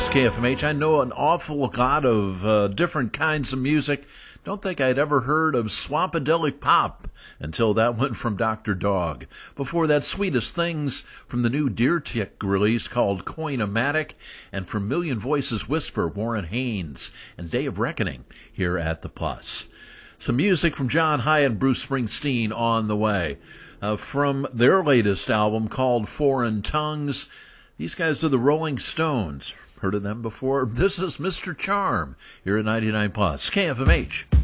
Plus, KFMH. I know an awful lot of different kinds of music. Don't think I'd ever heard of Swampadelic Pop until that one from Dr. Dog. Before that, Sweetest Things from the new Deer Tick release called Coin-O-Matic, and from Million Voices Whisper, Warren Haynes, and Day of Reckoning here at the Plus. Some music from John Hyatt and Bruce Springsteen on the way. From their latest album called Foreign Tongues, these guys are the Rolling Stones. Heard of them before? This is Mr. Charm here at 99 Plus KFMH.